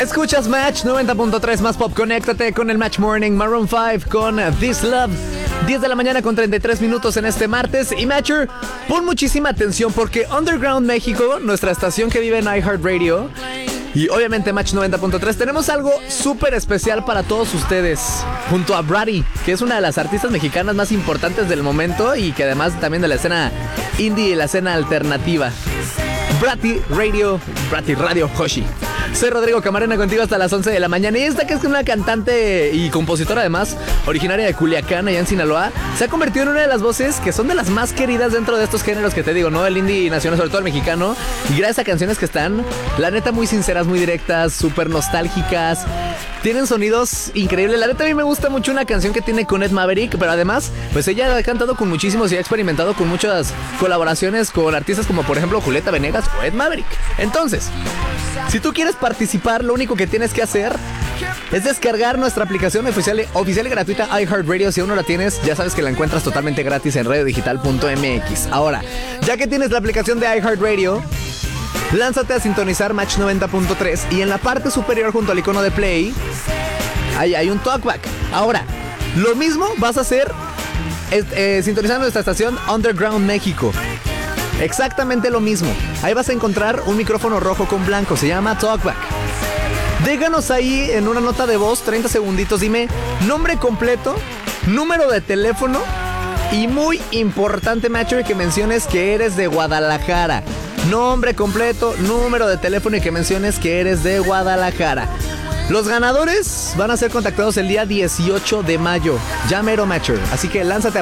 Escuchas Match 90.3 más pop. Conéctate con el Match Morning. Maroon 5 con This Love. 10 de la mañana con 33 minutos en este martes. Y Matcher, pon muchísima atención porque Underground México, nuestra estación que vive en iHeartRadio, y obviamente Match 90.3, tenemos algo súper especial para todos ustedes. Junto a Bratty, que es una de las artistas mexicanas más importantes del momento y que además también de la escena indie y la escena alternativa. Bratty Radio Hoshi. Soy Rodrigo Camarena contigo hasta las 11 de la mañana. Y esta, que es una cantante y compositora además, originaria de Culiacán, allá en Sinaloa, se ha convertido en una de las voces que son de las más queridas dentro de estos géneros que te digo, ¿no? El indie nacional, sobre todo el mexicano. Y gracias a canciones que están, la neta, muy sinceras, muy directas, súper nostálgicas. Tienen sonidos increíbles. La neta, a mí me gusta mucho una canción que tiene con Ed Maverick, pero además, pues ella ha cantado con muchísimos y ha experimentado con muchas colaboraciones con artistas como, por ejemplo, Julieta Venegas o Ed Maverick. Entonces, si tú quieres participar, lo único que tienes que hacer es descargar nuestra aplicación oficial y gratuita iHeartRadio. Si aún no la tienes, ya sabes que la encuentras totalmente gratis en radiodigital.mx. Ahora, ya que tienes la aplicación de iHeartRadio, lánzate a sintonizar Match 90.3 y en la parte superior junto al icono de play hay un talkback. Ahora, lo mismo vas a hacer sintonizando nuestra estación Underground México. Exactamente lo mismo. Ahí vas a encontrar un micrófono rojo con blanco, se llama talkback. Déjanos ahí en una nota de voz, 30 segunditos, dime nombre completo, número de teléfono y muy importante, Matcher, que menciones que eres de Guadalajara. Nombre completo, número de teléfono y que menciones que eres de Guadalajara. Los ganadores van a ser contactados el día 18 de mayo. Ya mero, Matcher. Así que lánzate